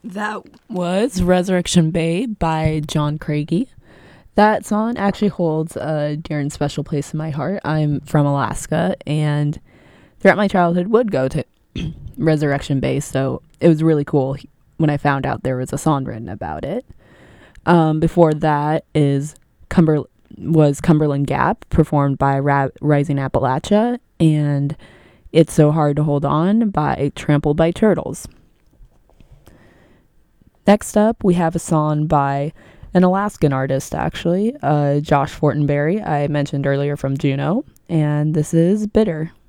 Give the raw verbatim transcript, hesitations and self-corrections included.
That was Resurrection Bay by John Craigie. That song actually holds a dear and special place in my heart. I'm from Alaska, and throughout my childhood would go to Resurrection Bay, so it was really cool when I found out there was a song written about it. Um, before that is Cumber was Cumberland Gap, performed by Ra- Rising Appalachia, and It's So Hard to Hold On by Trampled by Turtles. Next up, we have a song by an Alaskan artist, actually, uh, Josh Fortenberry, I mentioned earlier from Juno, and this is Bitter.